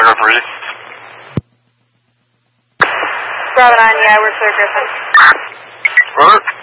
Bravo 3. Bravo 9, yeah, we're clear Griffin. Robert?